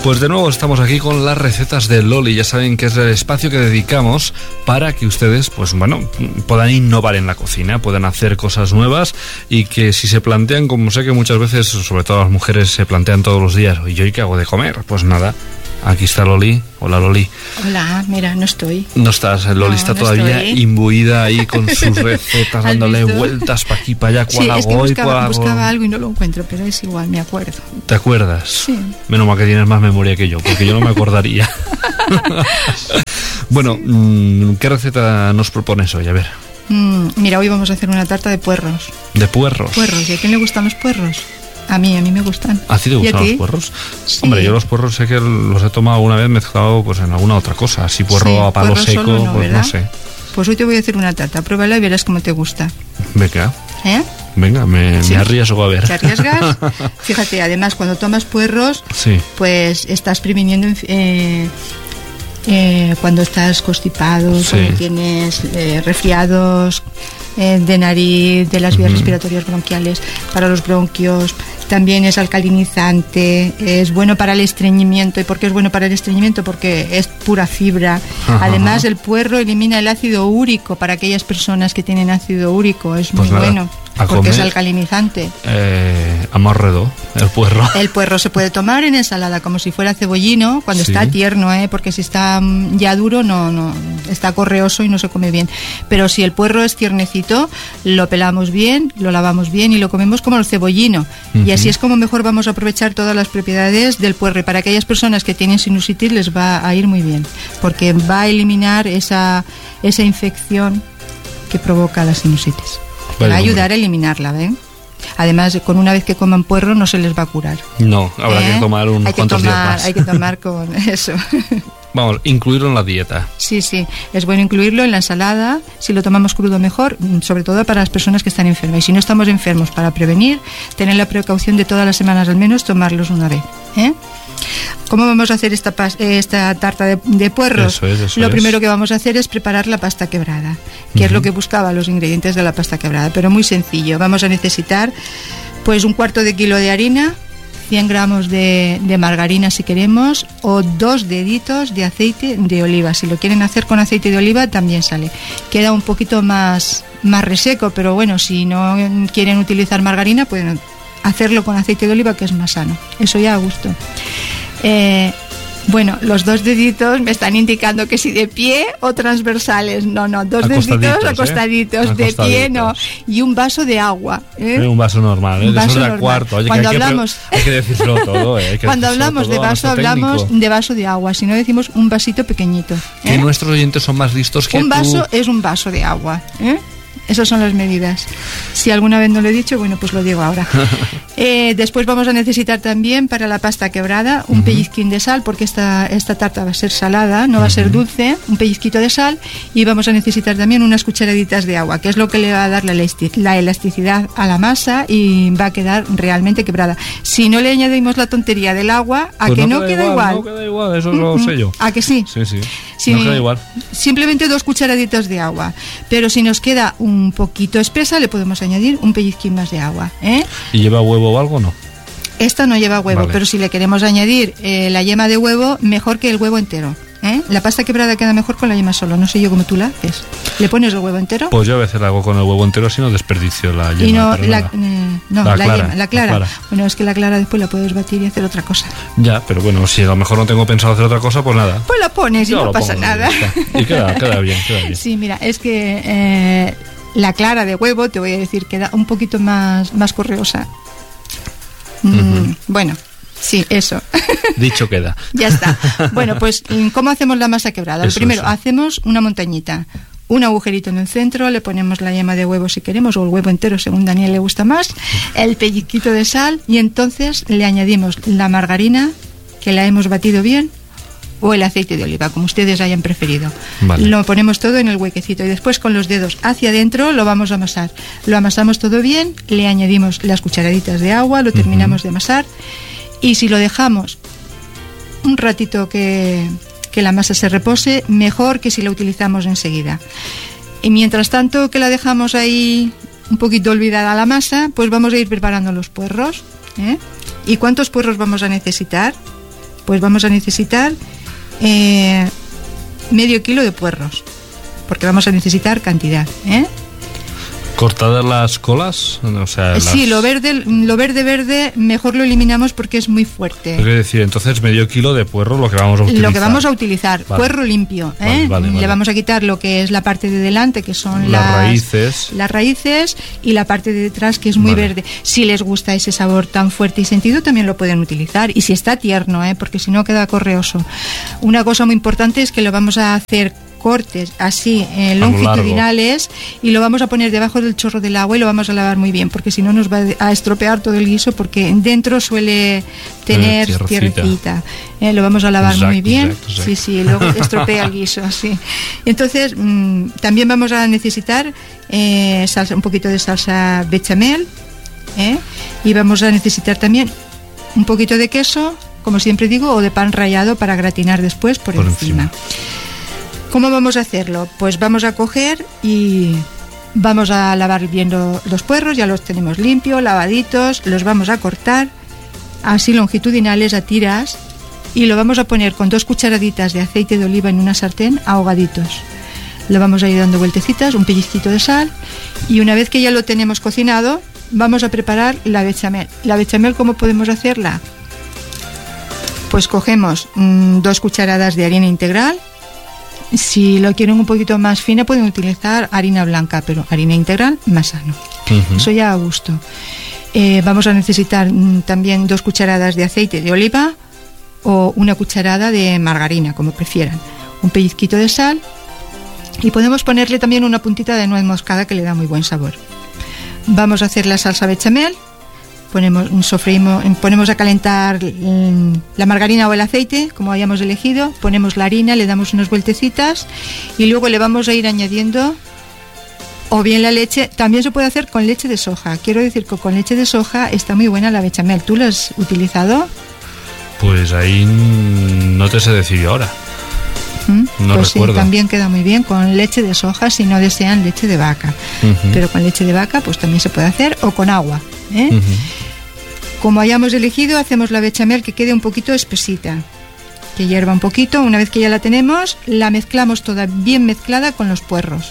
Pues de nuevo estamos aquí con las recetas de Loli. Ya saben que es el espacio que dedicamos para que ustedes, pues bueno, puedan innovar en la cocina, puedan hacer cosas nuevas y que si se plantean, como sé que muchas veces, sobre todo las mujeres, se plantean todos los días, ¿y yo qué hago de comer? Pues nada, aquí está Loli. Hola, Loli. Hola, mira, no estoy. No estás, Loli está todavía imbuida ahí con sus recetas, dándole visto? vueltas para aquí, para allá, cuál Sí, es que hago hoy, buscaba algo y no lo encuentro, pero es igual, me acuerdo. ¿Te acuerdas? Sí. Menos mal que tienes más memoria que yo, porque yo no me acordaría. Bueno, ¿qué receta nos propones hoy? A ver. Mira, hoy vamos a hacer una tarta de puerros. ¿De puerros? Puerros, ¿y a quién le gustan los puerros? A mí me gustan. ¿A ti te gustan los puerros? Sí. Hombre, yo los puerros sé que los he tomado alguna vez mezclado pues en alguna otra cosa. Así puerro a palo puerro seco, solo no, pues ¿verdad? no sé. Pues hoy te voy a hacer una tarta, pruébala y verás cómo te gusta. Venga. ¿Eh? Venga, me arriesgo a ver. ¿Te arriesgas? Fíjate, además, cuando tomas puerros, sí, pues estás previniendo cuando estás constipado, sí, cuando tienes resfriados de nariz, de las vías respiratorias bronquiales, para los bronquios. También es alcalinizante, es bueno para el estreñimiento. ¿Y por qué es bueno para el estreñimiento? Porque es pura fibra. Además, el puerro elimina el ácido úrico para aquellas personas que tienen ácido úrico. Es muy bueno, porque es alcalinizante. Amorredo, el puerro. El puerro se puede tomar en ensalada como si fuera cebollino, cuando está tierno, porque si está ya duro no está correoso y no se come bien. Pero si el puerro es tiernecito, lo pelamos bien, lo lavamos bien y lo comemos como el cebollino. Y así es como mejor vamos a aprovechar todas las propiedades del puerro. Y para aquellas personas que tienen sinusitis les va a ir muy bien, porque va a eliminar esa infección que provoca la sinusitis. Va a ayudar a eliminarla, ¿ven? Además, con una vez que coman puerro no se les va a curar. No, habrá que tomar unos cuantos días más. Hay que tomar con eso. Vamos, incluirlo en la dieta. Sí, es bueno incluirlo en la ensalada. Si lo tomamos crudo mejor, sobre todo para las personas que están enfermas. Y si no estamos enfermos, para prevenir, tener la precaución de todas las semanas al menos tomarlos una vez. ¿Cómo vamos a hacer esta tarta de puerros? Lo primero que vamos a hacer es preparar la pasta quebrada, que es lo que buscaba, los ingredientes de la pasta quebrada, pero muy sencillo. Vamos a necesitar pues 1/4 kilo de harina, 100 gramos de margarina si queremos, o 2 deditos de aceite de oliva. Si lo quieren hacer con aceite de oliva también sale. Queda un poquito más reseco, pero bueno, si no quieren utilizar margarina pueden hacerlo con aceite de oliva, que es más sano. Eso ya a gusto. Bueno, los 2 deditos me están indicando que si de pie o transversales. No, 2 deditos acostaditos, de pie no. Y un vaso de agua. Un vaso normal, un vaso de normal. Cuarto. Oye, cuando hay que decirlo todo. Cuando hablamos de vaso, hablamos de vaso de agua. Si no, decimos un vasito pequeñito. Que nuestros oyentes son más listos que un vaso es un vaso de agua. Esas son las medidas. Si alguna vez no lo he dicho, bueno, pues lo digo ahora. Después vamos a necesitar también para la pasta quebrada un pellizquín de sal, porque esta tarta va a ser salada, no va a ser dulce, un pellizquito de sal, y vamos a necesitar también unas cucharaditas de agua, que es lo que le va a dar la elasticidad a la masa y va a quedar realmente quebrada. Si no le añadimos la tontería del agua, ¿a pues que no queda igual? No queda igual, eso lo sé yo. ¿A que sí? Sí, no queda igual. Simplemente 2 cucharaditas de agua, pero si nos queda un poquito espesa le podemos añadir un pellizquín más de agua. ¿Y lleva huevo o algo no? Esta no lleva huevo, pero si le queremos añadir la yema de huevo, mejor que el huevo entero. La pasta quebrada queda mejor con la yema solo. No sé yo cómo tú la haces. ¿Le pones el huevo entero? Pues yo a veces la hago con el huevo entero, si no desperdicio la yema. Y la clara. Bueno, es que la clara después la puedes batir y hacer otra cosa. Ya, pero bueno, si a lo mejor no tengo pensado hacer otra cosa, pues nada. Pues la pones y no pasa nada. Y queda bien. Sí, mira, es que la clara de huevo, te voy a decir, queda un poquito más correosa. Bueno, sí, eso. Dicho queda. Ya está. Bueno, pues, ¿cómo hacemos la masa quebrada? Primero, hacemos una montañita, un agujerito en el centro, le ponemos la yema de huevo si queremos, o el huevo entero, según Daniel le gusta más, el pellizquito de sal, y entonces le añadimos la margarina, que la hemos batido bien, o el aceite de oliva, como ustedes hayan preferido. Lo ponemos todo en el huequecito y después con los dedos hacia adentro lo vamos a amasar. Lo amasamos todo bien, le añadimos las cucharaditas de agua, lo terminamos de amasar, y si lo dejamos un ratito que la masa se repose, mejor que si la utilizamos enseguida. Y mientras tanto que la dejamos ahí un poquito olvidada la masa, pues vamos a ir preparando los puerros. ¿Y cuántos puerros vamos a necesitar? Pues vamos a necesitar medio kilo de puerros, porque vamos a necesitar cantidad, ¿Cortadas las colas? O sea, sí, lo verde mejor lo eliminamos porque es muy fuerte. Es decir, entonces medio kilo de puerro lo que vamos a utilizar. Lo que vamos a utilizar, vale. Puerro limpio. Vale. Le vamos a quitar lo que es la parte de delante, que son las raíces, y la parte de detrás, que es muy verde. Si les gusta ese sabor tan fuerte y sentido, también lo pueden utilizar. Y si está tierno, porque si no queda correoso. Una cosa muy importante es que lo vamos a hacer cortes así longitudinales y lo vamos a poner debajo del chorro del agua y lo vamos a lavar muy bien, porque si no nos va a estropear todo el guiso, porque dentro suele tener tierrecita. Lo vamos a lavar muy bien. Exacto. Sí, luego estropea el guiso, sí. Entonces también vamos a necesitar un poquito de salsa bechamel, y vamos a necesitar también un poquito de queso, como siempre digo, o de pan rallado para gratinar después por encima. ¿Cómo vamos a hacerlo? Pues vamos a coger y vamos a lavar bien los puerros, ya los tenemos limpios, lavaditos, los vamos a cortar así longitudinales a tiras y lo vamos a poner con 2 cucharaditas de aceite de oliva en una sartén ahogaditos. Lo vamos a ir dando vueltecitas, un pellizquito de sal, y una vez que ya lo tenemos cocinado, vamos a preparar la bechamel. ¿La bechamel cómo podemos hacerla? Pues cogemos 2 cucharadas de harina integral. Si lo quieren un poquito más fina pueden utilizar harina blanca, pero harina integral más sano. Eso ya a gusto. Vamos a necesitar también 2 cucharadas de aceite de oliva o 1 cucharada de margarina, como prefieran. Un pellizquito de sal y podemos ponerle también una puntita de nuez moscada que le da muy buen sabor. Vamos a hacer la salsa bechamel. Ponemos a calentar la margarina o el aceite, como hayamos elegido, ponemos la harina, le damos unas vueltecitas y luego le vamos a ir añadiendo o bien la leche. También se puede hacer con leche de soja. Quiero decir que con leche de soja está muy buena la bechamel. ¿Tú la has utilizado? Pues ahí no te sé decir ahora. No pues recuerdo. Sí, también queda muy bien con leche de soja si no desean leche de vaca. Pero con leche de vaca pues también se puede hacer, o con agua. Como hayamos elegido, hacemos la bechamel que quede un poquito espesita, que hierva un poquito. Una vez que ya la tenemos, la mezclamos toda bien mezclada con los puerros.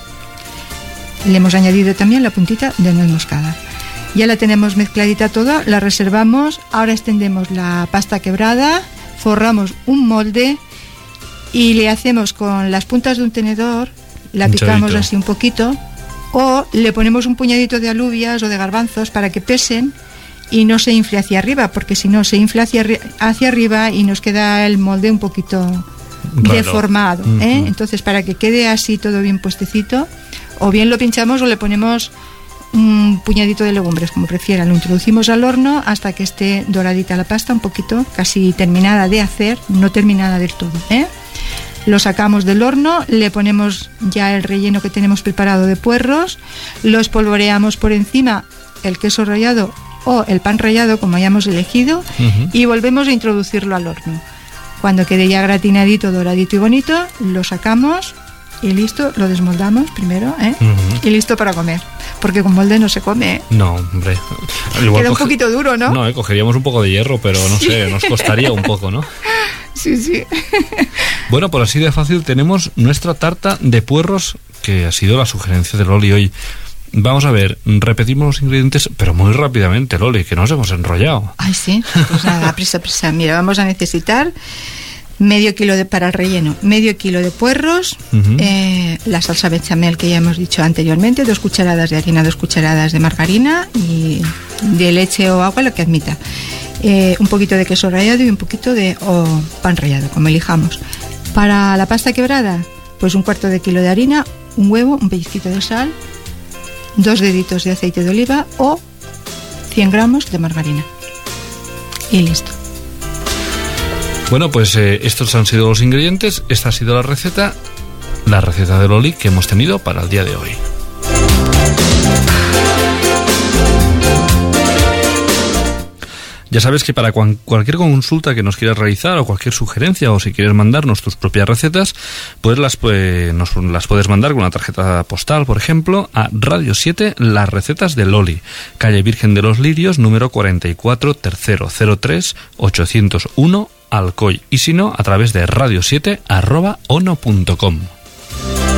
Le hemos añadido también la puntita de nuez moscada. Ya la tenemos mezcladita toda, la reservamos. Ahora extendemos la pasta quebrada, forramos un molde y le hacemos con las puntas de un tenedor, la picamos así un poquito, o le ponemos un puñadito de alubias o de garbanzos para que pesen y no se infle hacia arriba, porque si no se infla hacia arriba y nos queda el molde un poquito deformado. Entonces, para que quede así todo bien puestecito, o bien lo pinchamos o le ponemos un puñadito de legumbres, como prefieran. Lo introducimos al horno hasta que esté doradita la pasta, un poquito, casi terminada de hacer, no terminada del todo. Lo sacamos del horno, le ponemos ya el relleno que tenemos preparado de puerros, lo espolvoreamos por encima, el queso rallado o el pan rallado, como hayamos elegido, y volvemos a introducirlo al horno. Cuando quede ya gratinadito, doradito y bonito, lo sacamos y listo, lo desmoldamos primero, y listo para comer. Porque con molde no se come. No, hombre. Queda un poquito duro, ¿no? No, cogeríamos un poco de hierro, pero no sé, nos costaría un poco, ¿no? Sí. Bueno, por así de fácil tenemos nuestra tarta de puerros, que ha sido la sugerencia de Loli hoy. Vamos a ver, repetimos los ingredientes, pero muy rápidamente, Loli, que nos hemos enrollado. Ay, sí, pues nada, prisa. Mira, vamos a necesitar medio kilo para el relleno, medio kilo de puerros, la salsa bechamel que ya hemos dicho anteriormente, 2 cucharadas de harina, 2 cucharadas de margarina y de leche o agua, lo que admita. Un poquito de queso rallado y un poquito de pan rallado, como elijamos. Para la pasta quebrada, pues 1/4 de kilo de harina, un huevo, un pellizquito de sal, 2 deditos de aceite de oliva o 100 gramos de margarina. Y listo. Bueno, pues estos han sido los ingredientes, esta ha sido la receta de Loli que hemos tenido para el día de hoy. Ya sabes que para cualquier consulta que nos quieras realizar o cualquier sugerencia, o si quieres mandarnos tus propias recetas, pues nos las puedes mandar con una tarjeta postal, por ejemplo, a Radio 7, Las Recetas de Loli, calle Virgen de los Lirios, número 44, tercero 03 801, Alcoy. Y si no, a través de radio7@ono.com.